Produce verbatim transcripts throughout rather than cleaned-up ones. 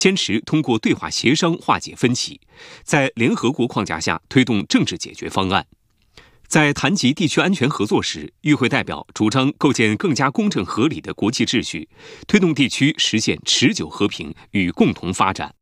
坚持通过对话协商化解分歧，在联合国框架下推动政治解决方案。在谈及地区安全合作时，与会代表主张构建更加公正合理的国际秩序，推动地区实现持久和平与共同发展。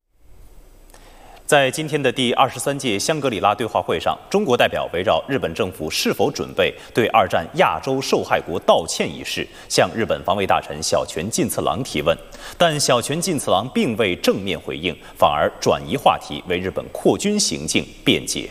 在今天的第二十三届香格里拉对话会上，中国代表围绕日本政府是否准备对二战亚洲受害国道歉一事，向日本防卫大臣小泉进次郎提问，但小泉进次郎并未正面回应，反而转移话题，为日本扩军行径辩解。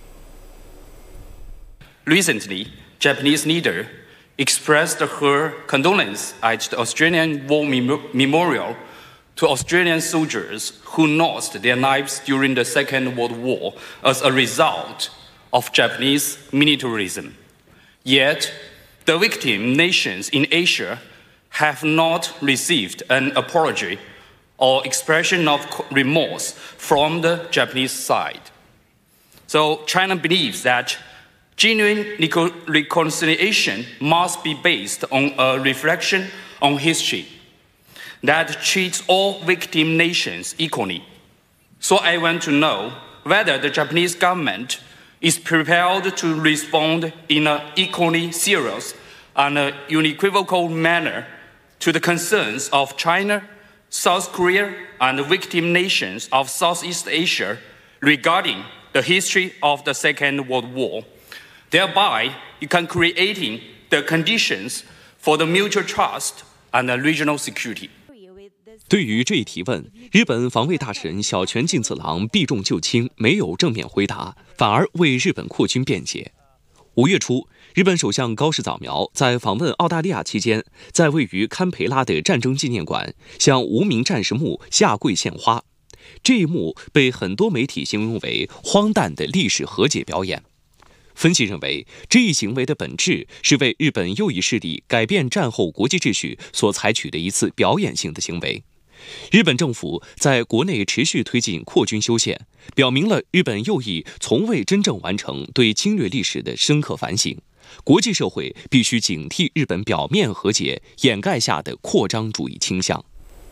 Recently, Japanese leader expressed her condolence at the Australian War Memorial to Australian soldiers who lost their lives during the Second World War as a result of Japanese militarism. Yet, the victim nations in Asia have not received an apology or expression of remorse from the Japanese side. So China believes that genuine reconciliation must be based on a reflection on history that treats all victim nations equally. So I want to know whether the Japanese government is prepared to respond in an equally serious and unequivocal manner to the concerns of China, South Korea, and the victim nations of Southeast Asia regarding the history of the Second World War. Thereby, you can creating the conditions for the mutual trust and the regional security. 对于这一提问，日本防卫大臣小泉进次郎避重就轻，没有正面回答，反而为日本扩军辩解。五月初，日本首相高市早苗在访问澳大利亚期间，在位于堪培拉的战争纪念馆向无名战士墓下跪献花，这一幕被很多媒体形容为荒诞的历史和解表演。分析认为，这一行为的本质是为日本右翼势力改变战后国际秩序所采取的一次表演性的行为。日本政府在国内持续推进扩军修宪，表明了日本右翼从未真正完成对侵略历史的深刻反省。国际社会必须警惕日本表面和解掩盖下的扩张主义倾向。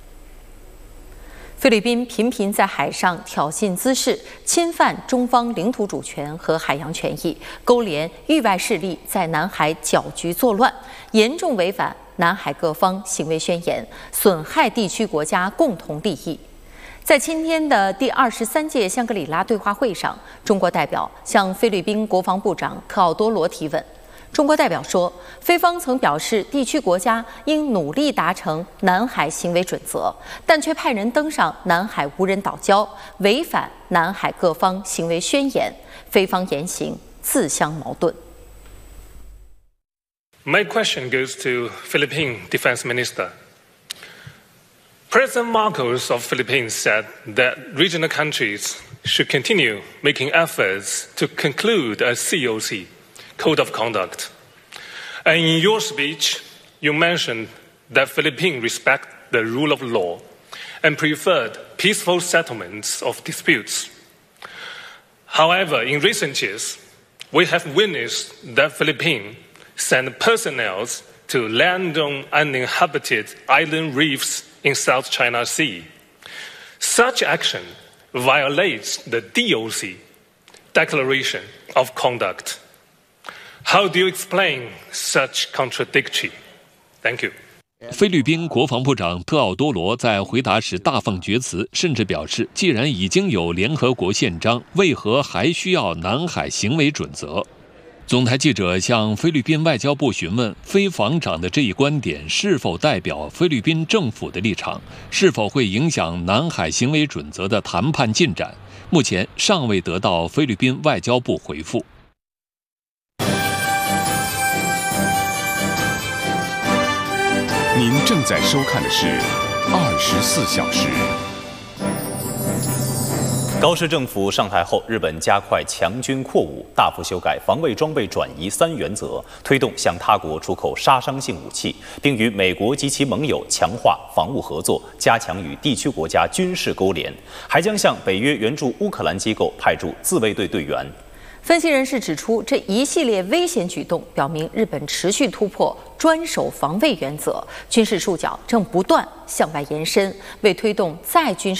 菲律宾频频在海上挑衅滋事，侵犯中方领土主权和海洋权益，勾连域外势力在南海搅局作乱，严重违反南海各方行为宣言，损害地区国家共同利益。在今天的第二十三届香格里拉对话会上，中国代表向菲律宾国防部长科奥多罗提问。中国代表说，菲方曾表示地区国家应努力达成南海行为准则，但却派人登上南海无人岛礁，违反南海各方行为宣言，菲方言行自相矛盾。 My question goes to Philippine Defense Minister. President Marcos of Philippines said that regional countries should continue making efforts to conclude a C O C, Code of Conduct. And in your speech, you mentioned that Philippines respect the rule of law and preferred peaceful settlements of disputes. However, in recent years, we have witnessed that Philippines send personnel to land on uninhabited island reefs in South China Sea. Such action violates the D O C, Declaration of Conduct. How do you explain such contradiction? Thank you. 菲律宾国防部长特奥多罗在回答时大放厥词，甚至表示，既然已经有联合国宪章，为何还需要南海行为准则？总台记者向菲律宾外交部询问，菲防长的这一观点是否代表菲律宾政府的立场，是否会影响南海行为准则的谈判进展？目前尚未得到菲律宾外交部回复。 您正在收看的是二十四小时。 高市政府上台后，日本加快强军扩武，大幅修改防卫装备转移三原则，推动向他国出口杀伤性武器，并与美国及其盟友强化防务合作，加强与地区国家军事勾连，还将向北约援助乌克兰机构派驻自卫队队员。 分析人士指出，这一系列危险举动表明日本持续突破专守防卫原则，军事触角正不断向外延伸，为推动再军事